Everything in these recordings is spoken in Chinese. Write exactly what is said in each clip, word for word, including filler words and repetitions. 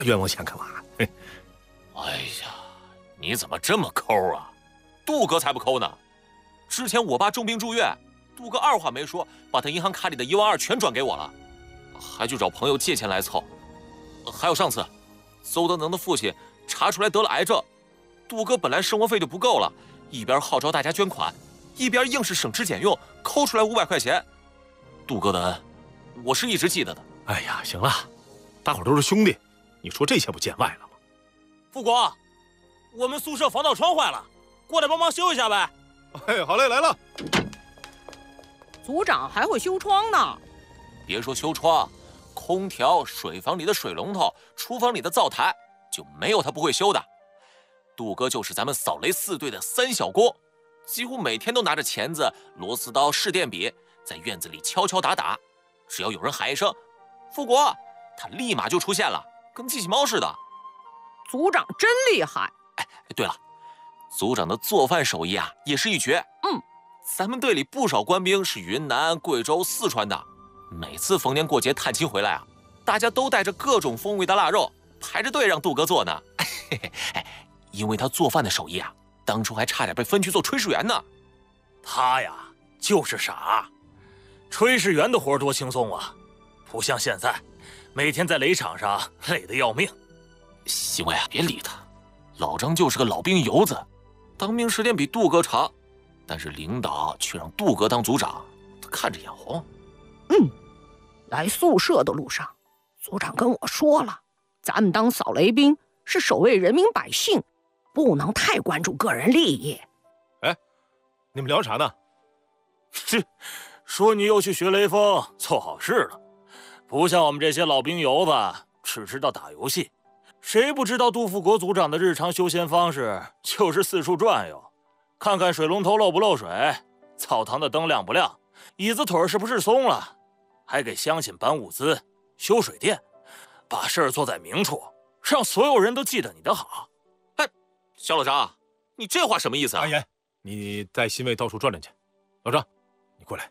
冤枉钱干嘛？嘿， 哎呀，你怎么这么抠啊？杜哥才不抠呢！之前我爸重病住院，杜哥二话没说，把他银行卡里的一万二全转给我了，还去找朋友借钱来凑。还有上次，邹德能的父亲查出来得了癌症，杜哥本来生活费就不够了，一边号召大家捐款，一边硬是省吃俭用，抠出来五百块钱。杜哥的恩，我是一直记得的。 哎呀，行了，大伙都是兄弟，你说这些不见外了吗？ 富国，我们宿舍防盗窗坏了，过来帮忙修一下呗。 哎，好嘞，来了。 组长还会修窗呢。 别说修窗，空调、水房里的水龙头、厨房里的灶台，就没有他不会修的。杜哥就是咱们扫雷四队的三小锅，几乎每天都拿着钳子、螺丝刀、试电笔，在院子里敲敲打打。只要有人喊一声“富国”，他立马就出现了，跟机器猫似的。 组长真厉害！ 哎，对了，组长的做饭手艺啊，也是一绝。 嗯， 咱们队里不少官兵是云南、贵州、四川的，每次逢年过节探亲回来啊，大家都带着各种风味的腊肉，排着队让杜哥做呢。哎，因为他做饭的手艺啊，当初还差点被分去做炊事员呢。 他呀，就是傻。炊事员的活多轻松啊，不像现在，每天在雷场上累得要命。 行为啊，别理他。老张就是个老兵油子，当兵时间比杜哥长，但是领导却让杜哥当组长，他看着眼红。 嗯，来宿舍的路上，组长跟我说了，咱们当扫雷兵是守卫人民百姓，不能太关注个人利益。 哎，你们聊啥呢？ 是，说你又去学雷锋，凑好事了。不像我们这些老兵油子，只知道打游戏。谁不知道杜富国组长的日常休闲方式就是四处转悠，看看水龙头漏不漏水，澡堂的灯亮不亮，椅子腿是不是松了，还给乡亲搬物资、修水电，把事儿做在明处，让所有人都记得你的好。 哎，小老张，你这话什么意思啊？ 阿言，你带新卫到处转转去。老张，你过来。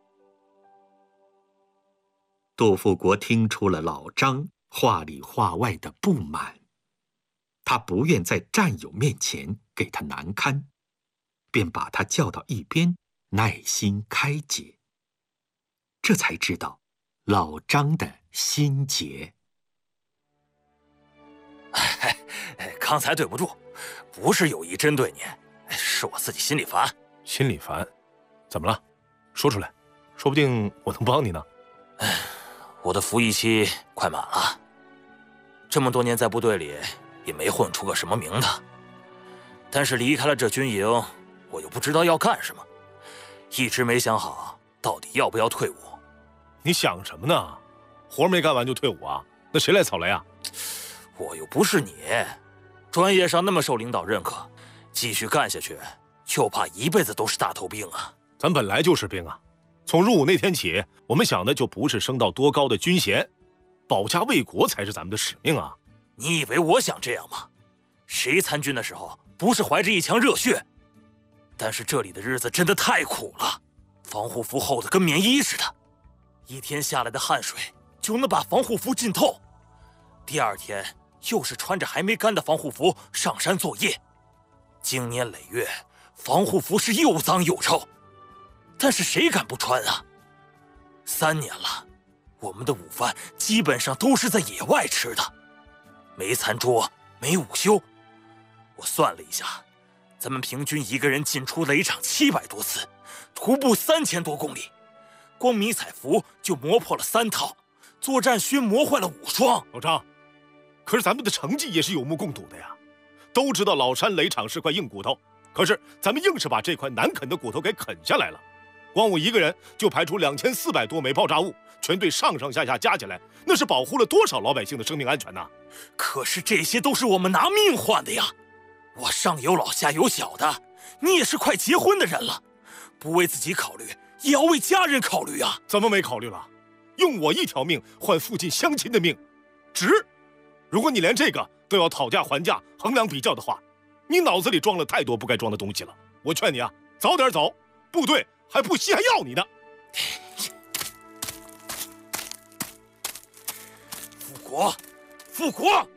杜富国听出了老张话里话外的不满，他不愿在战友面前给他难堪，便把他叫到一边，耐心开解。这才知道老张的心结。 哎，刚才对不住，不是有意针对你，是我自己心里烦。 心里烦？怎么了？说出来，说不定我能帮你呢。 哎，我的服役期快满了。这么多年在部队里也没混出个什么名堂，但是离开了这军营，我又不知道要干什么，一直没想好到底要不要退伍。 你想什么呢？活没干完就退伍啊？那谁来扫雷啊？ 我又不是你，专业上那么受领导认可，继续干下去，就怕一辈子都是大头兵啊。 咱本来就是兵啊，从入伍那天起，我们想的就不是升到多高的军衔。保家卫国才是咱们的使命啊！ 你以为我想这样吗？谁参军的时候不是怀着一腔热血？但是这里的日子真的太苦了，防护服厚的跟棉衣似的，一天下来的汗水就能把防护服浸透。第二天又是穿着还没干的防护服上山作业，经年累月，防护服是又脏又臭，但是谁敢不穿啊？三年了。我们的午饭基本上都是在野外吃的，没餐桌，没午休。我算了一下，咱们平均一个人进出雷场七百多次，徒步三千多公里，光迷彩服就磨破了三套，作战靴磨坏了五双。 老张，可是咱们的成绩也是有目共睹的呀。都知道老山雷场是块硬骨头，可是咱们硬是把这块难啃的骨头给啃下来了。光我一个人就排出两千四百多枚爆炸物，全队上上下下加起来，那是保护了多少老百姓的生命安全呐！ 可是这些都是我们拿命换的呀！我上有老下有小的，你也是快结婚的人了，不为自己考虑，也要为家人考虑啊！ 怎么没考虑了？用我一条命换附近乡亲的命，值！如果你连这个都要讨价还价、衡量比较的话，你脑子里装了太多不该装的东西了。我劝你啊，早点走，部队还不稀罕要你呢。 富国，富国，